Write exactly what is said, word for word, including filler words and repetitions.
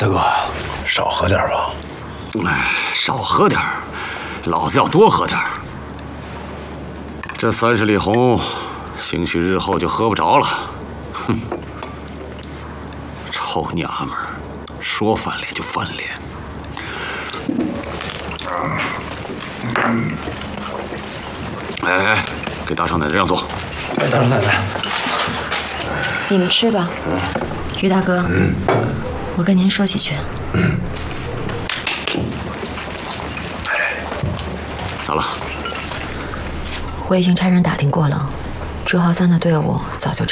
大哥，少喝点吧。 哎，少喝点儿，老子要多喝点儿。这三十里红，兴许日后就喝不着了。哼，臭娘们儿，说翻脸就翻脸。哎哎，给大少奶奶让座。 哎，大少奶奶， 你们吃吧。于大哥，嗯，我跟您说几句。 嗯。 咋了？ 我已经差人打听过了，朱浩三的队伍早就